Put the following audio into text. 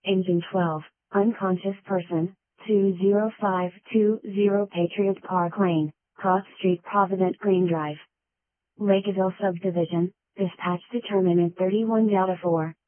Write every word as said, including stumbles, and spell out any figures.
Engine twelve, unconscious person, two zero five two zero Patriot Park Lane, Cross Street, Provident Green Drive. Lakeville Subdivision, dispatch determinant thirty-one Delta four.